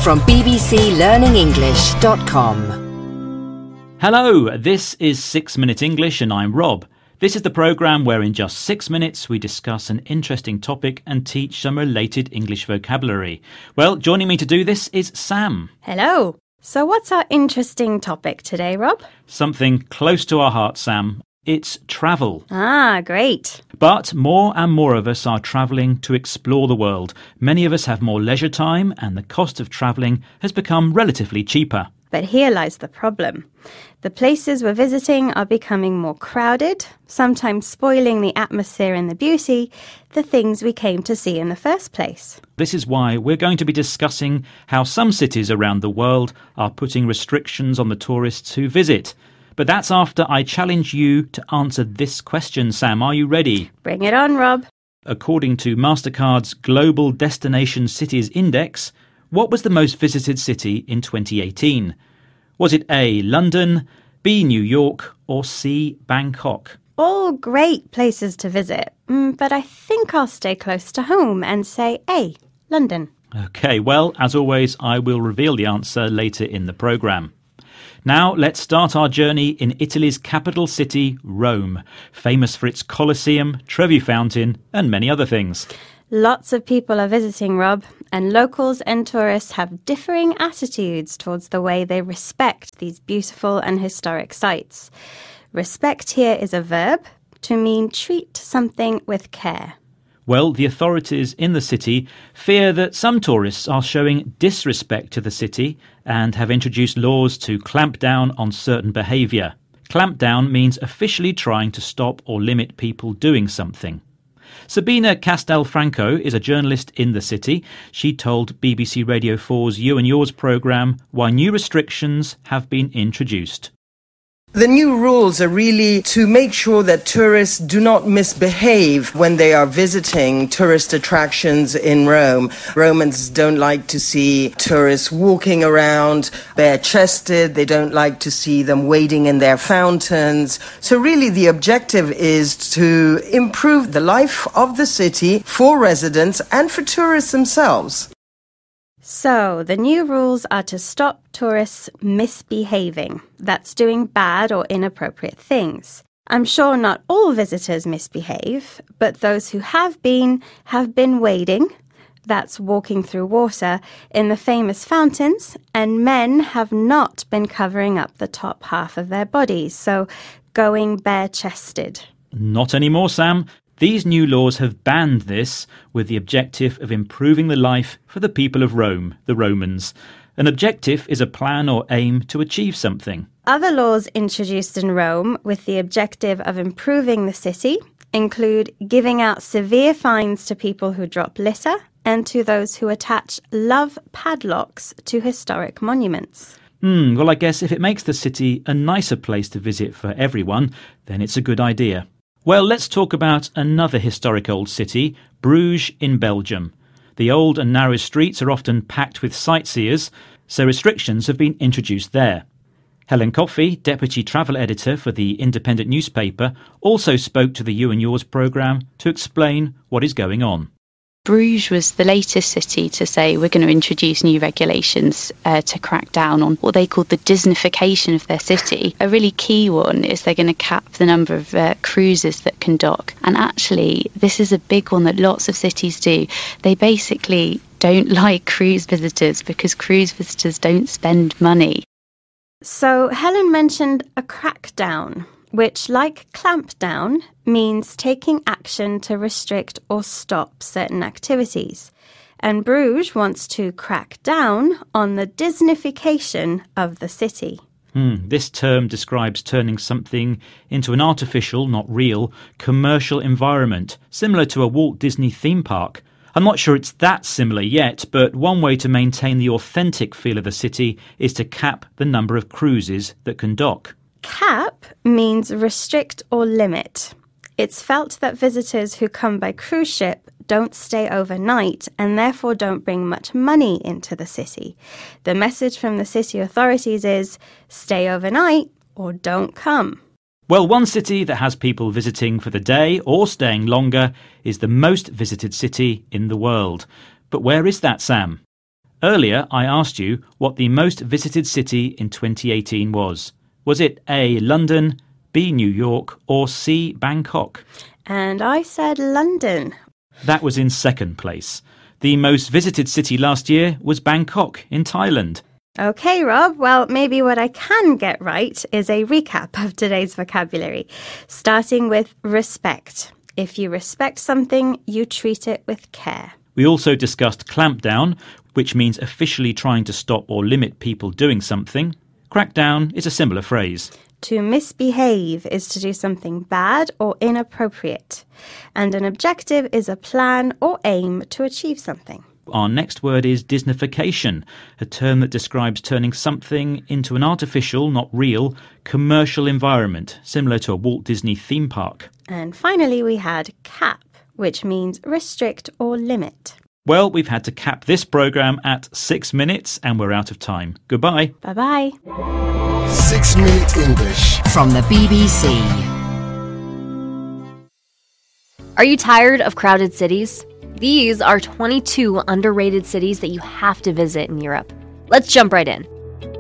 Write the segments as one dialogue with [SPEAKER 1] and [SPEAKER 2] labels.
[SPEAKER 1] from bbclearningenglish.com.
[SPEAKER 2] Hello, this is 6 Minute English and I'm Rob. This is the programme where in just 6 minutes we discuss an interesting topic and teach some related English vocabulary. Well, joining me to do this is Sam.
[SPEAKER 3] Hello. So what's our interesting topic today, Rob?
[SPEAKER 2] Something close to our hearts, Sam. It's travel.
[SPEAKER 3] Ah, great.
[SPEAKER 2] But more and more of us are travelling to explore the world. Many of us have more leisure time and the cost of travelling has become relatively cheaper.
[SPEAKER 3] But here lies the problem. The places we're visiting are becoming more crowded, sometimes spoiling the atmosphere and the beauty, the things we came to see in the first place.
[SPEAKER 2] This is why we're going to be discussing how some cities around the world are putting restrictions on the tourists who visit. But that's after I challenge you to answer this question, Sam. Are you ready?
[SPEAKER 3] Bring it on, Rob.
[SPEAKER 2] According to MasterCard's Global Destination Cities Index, what was the most visited city in 2018? Was it A, London, B, New York, or C, Bangkok?
[SPEAKER 3] All great places to visit, but I think I'll stay close to home and say A, London.
[SPEAKER 2] OK, well, as always, I will reveal the answer later in the programme. Now, let's start our journey in Italy's capital city, Rome, famous for its Colosseum, Trevi Fountain, and many other things.
[SPEAKER 3] Lots of people are visiting, Rob, and locals and tourists have differing attitudes towards the way they respect these beautiful and historic sites. Respect here is a verb to mean treat something with care.
[SPEAKER 2] Well, the authorities in the city fear that some tourists are showing disrespect to the city and have introduced laws to clamp down on certain behaviour. Clamp down means officially trying to stop or limit people doing something. Sabina Castelfranco is a journalist in the city. She told BBC Radio 4's You and Yours programme why new restrictions have been introduced.
[SPEAKER 4] The new rules are really to make sure that tourists do not misbehave when they are visiting tourist attractions in Rome. Romans don't like to see tourists walking around bare-chested. They don't like to see them wading in their fountains. So really the objective is to improve the life of the city for residents and for tourists themselves.
[SPEAKER 3] So, the new rules are to stop tourists misbehaving. That's doing bad or inappropriate things. I'm sure not all visitors misbehave, but those who have been wading, that's walking through water, in the famous fountains, and men have not been covering up the top half of their bodies, so going bare-chested.
[SPEAKER 2] Not anymore, Sam. These new laws have banned this with the objective of improving the life for the people of Rome, the Romans. An objective is a plan or aim to achieve something.
[SPEAKER 3] Other laws introduced in Rome with the objective of improving the city include giving out severe fines to people who drop litter and to those who attach love padlocks to historic monuments.
[SPEAKER 2] Well, I guess if it makes the city a nicer place to visit for everyone, then it's a good idea. Well, let's talk about another historic old city, Bruges in Belgium. The old and narrow streets are often packed with sightseers, so restrictions have been introduced there. Helen Coffey, Deputy Travel Editor for the independent newspaper, also spoke to the You and Yours programme to explain what is going on.
[SPEAKER 5] Bruges was the latest city to say we're going to introduce new regulations to crack down on what they called the Disneyfication of their city. A really key one is they're going to cap the number of cruises that can dock. And actually, this is a big one that lots of cities do. They basically don't like cruise visitors because cruise visitors don't spend money.
[SPEAKER 3] So Helen mentioned a crackdown, which, like clamp down, means taking action to restrict or stop certain activities. And Bruges wants to crack down on the Disneyfication of the city.
[SPEAKER 2] This term describes turning something into an artificial, not real, commercial environment, similar to a Walt Disney theme park. I'm not sure it's that similar yet, but one way to maintain the authentic feel of the city is to cap the number of cruises that can dock.
[SPEAKER 3] Cap means restrict or limit. It's felt that visitors who come by cruise ship don't stay overnight and therefore don't bring much money into the city. The message from the city authorities is stay overnight or don't come.
[SPEAKER 2] Well, one city that has people visiting for the day or staying longer is the most visited city in the world. But where is that, Sam? Earlier, I asked you what the most visited city in 2018 was. Was it A, London, B, New York, or C, Bangkok?
[SPEAKER 3] And I said London.
[SPEAKER 2] That was in second place. The most visited city last year was Bangkok in Thailand.
[SPEAKER 3] Okay, Rob. Well, maybe what I can get right is a recap of today's vocabulary, starting with respect. If you respect something, you treat it with care.
[SPEAKER 2] We also discussed clampdown, which means officially trying to stop or limit people doing something. Crackdown is a similar phrase.
[SPEAKER 3] To misbehave is to do something bad or inappropriate. And an objective is a plan or aim to achieve something.
[SPEAKER 2] Our next word is Disneyfication, a term that describes turning something into an artificial, not real, commercial environment, similar to a Walt Disney theme park.
[SPEAKER 3] And finally, we had cap, which means restrict or limit.
[SPEAKER 2] Well, we've had to cap this programme at 6 minutes and we're out of time. Goodbye.
[SPEAKER 3] Bye-bye.
[SPEAKER 1] 6 Minute English
[SPEAKER 6] from the BBC. Are you tired of crowded cities? These are 22 underrated cities that you have to visit in Europe. Let's jump right in.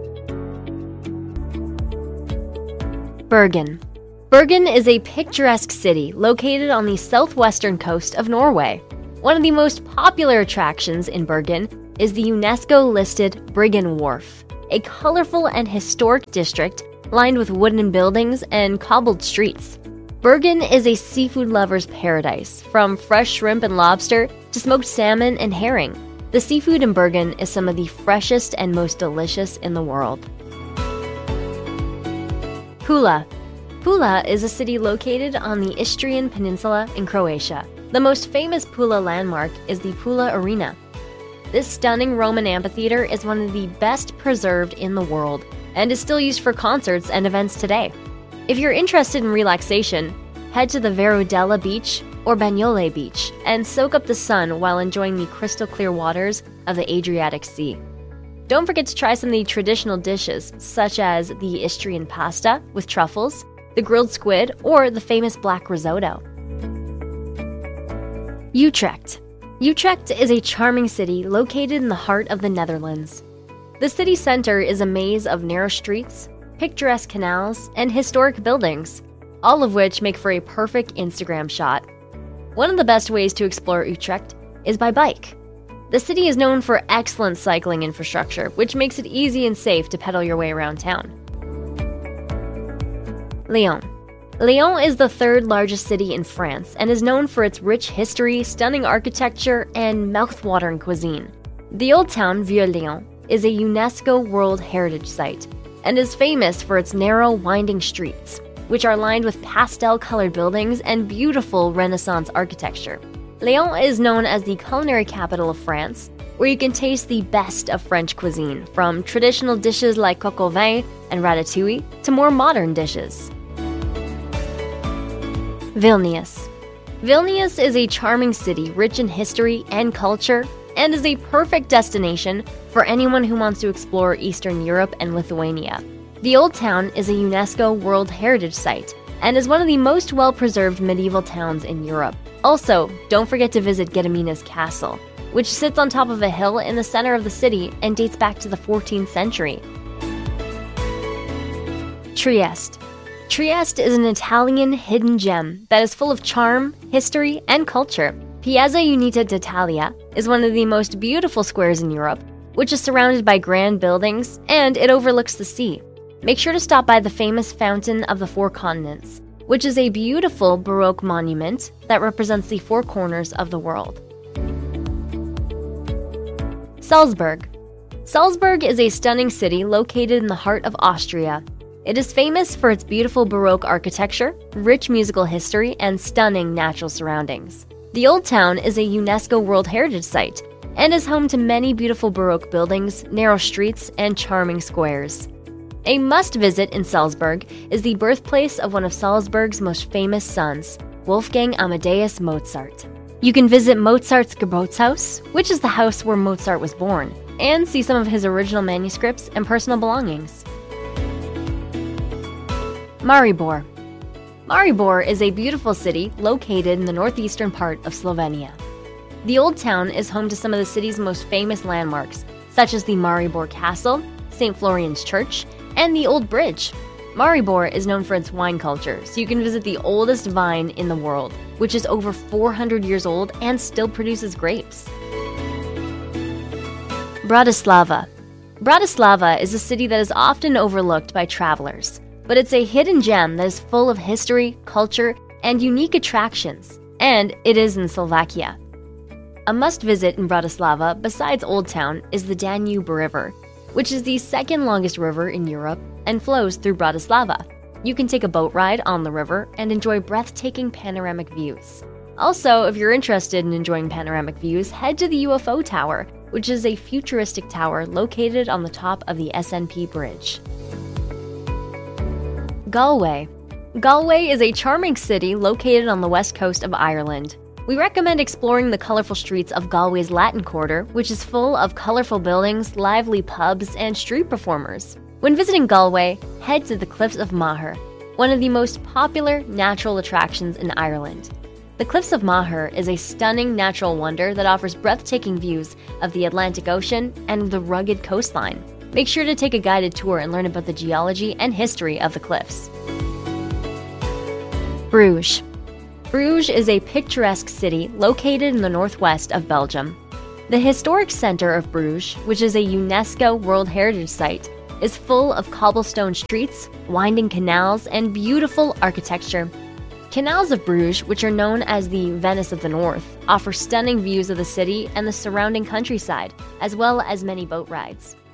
[SPEAKER 6] Bergen. Bergen is a picturesque city located on the southwestern coast of Norway. One of the most popular attractions in Bergen is the UNESCO-listed Bryggen Wharf, a colorful and historic district lined with wooden buildings and cobbled streets. Bergen is a seafood lover's paradise, from fresh shrimp and lobster to smoked salmon and herring. The seafood in Bergen is some of the freshest and most delicious in the world. Pula. Pula is a city located on the Istrian Peninsula in Croatia. The most famous Pula landmark is the Pula Arena. This stunning Roman amphitheater is one of the best preserved in the world and is still used for concerts and events today. If you're interested in relaxation, head to the Verodella Beach or Bagnole Beach and soak up the sun while enjoying the crystal clear waters of the Adriatic Sea. Don't forget to try some of the traditional dishes, such as the Istrian pasta with truffles, the grilled squid, or the famous black risotto. Utrecht. Utrecht is a charming city located in the heart of the Netherlands. The city center is a maze of narrow streets, picturesque canals, and historic buildings, all of which make for a perfect Instagram shot. One of the best ways to explore Utrecht is by bike. The city is known for excellent cycling infrastructure, which makes it easy and safe to pedal your way around town. Lyon. Lyon is the third largest city in France and is known for its rich history, stunning architecture, and mouth-watering cuisine. The old town, Vieux-Lyon, is a UNESCO World Heritage Site and is famous for its narrow, winding streets, which are lined with pastel-colored buildings and beautiful Renaissance architecture. Lyon is known as the culinary capital of France, where you can taste the best of French cuisine, from traditional dishes like coq au vin and ratatouille to more modern dishes. Vilnius. Vilnius is a charming city rich in history and culture and is a perfect destination for anyone who wants to explore Eastern Europe and Lithuania. The Old Town is a UNESCO World Heritage Site and is one of the most well-preserved medieval towns in Europe. Also, don't forget to visit Gediminas Castle, which sits on top of a hill in the center of the city and dates back to the 14th century. Trieste. Trieste is an Italian hidden gem that is full of charm, history, and culture. Piazza Unita d'Italia is one of the most beautiful squares in Europe, which is surrounded by grand buildings, and it overlooks the sea. Make sure to stop by the famous Fountain of the Four Continents, which is a beautiful Baroque monument that represents the four corners of the world. Salzburg. Salzburg is a stunning city located in the heart of Austria. It is famous for its beautiful Baroque architecture, rich musical history, and stunning natural surroundings. The Old Town is a UNESCO World Heritage Site and is home to many beautiful Baroque buildings, narrow streets, and charming squares. A must-visit in Salzburg is the birthplace of one of Salzburg's most famous sons, Wolfgang Amadeus Mozart. You can visit Mozart's Geburtshaus, which is the house where Mozart was born, and see some of his original manuscripts and personal belongings. Maribor. Maribor is a beautiful city located in the northeastern part of Slovenia. The Old Town is home to some of the city's most famous landmarks, such as the Maribor Castle, St. Florian's Church, and the Old Bridge. Maribor is known for its wine culture, so you can visit the oldest vine in the world, which is over 400 years old and still produces grapes. Bratislava. Bratislava is a city that is often overlooked by travelers, but it's a hidden gem that is full of history, culture, and unique attractions, and it is in Slovakia. A must-visit in Bratislava, besides Old Town, is the Danube River, which is the second longest river in Europe and flows through Bratislava. You can take a boat ride on the river and enjoy breathtaking panoramic views. Also, if you're interested in enjoying panoramic views, head to the UFO Tower, which is a futuristic tower located on the top of the SNP Bridge. Galway. Galway is a charming city located on the west coast of Ireland. We recommend exploring the colorful streets of Galway's Latin Quarter, which is full of colorful buildings, lively pubs, and street performers. When visiting Galway, head to the Cliffs of Moher, one of the most popular natural attractions in Ireland. The Cliffs of Moher is a stunning natural wonder that offers breathtaking views of the Atlantic Ocean and the rugged coastline. Make sure to take a guided tour and learn about the geology and history of the cliffs. Bruges. Bruges is a picturesque city located in the northwest of Belgium. The historic center of Bruges, which is a UNESCO World Heritage Site, is full of cobblestone streets, winding canals, and beautiful architecture. Canals of Bruges, which are known as the Venice of the North, offer stunning views of the city and the surrounding countryside, as well as many boat rides.